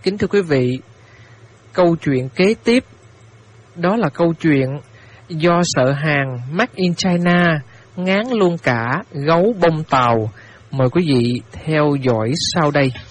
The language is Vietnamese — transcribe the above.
Kính thưa quý vị, câu chuyện kế tiếp đó là câu chuyện do sợ hàng Made in China ngán luôn cả gấu bông tàu. Mời quý vị theo dõi sau đây.